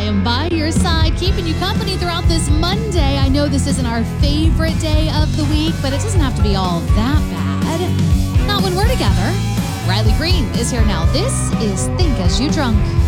am by your side, keeping you company throughout this Monday. I know this isn't our favorite day of the week, but it doesn't have to be all that bad. Not when we're together. Riley Green is here now. This is Think As You Drunk.